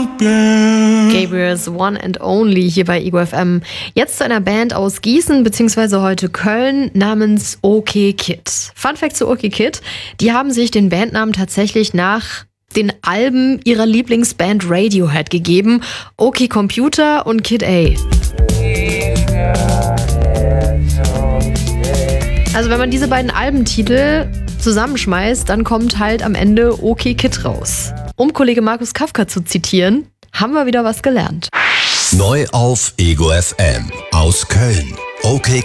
Gabriel's One and Only hier bei Ego FM. Jetzt zu einer Band aus Gießen bzw. heute Köln namens OK Kid. Fun Fact zu OK Kid: Die haben sich den Bandnamen tatsächlich nach den Alben ihrer Lieblingsband Radiohead gegeben. OK Computer und Kid A. Also wenn man diese beiden Albentitel zusammenschmeißt, dann kommt halt am Ende OK Kid raus. Um Kollege Markus Kafka zu zitieren, haben wir wieder was gelernt. Neu auf Ego FM aus Köln. OK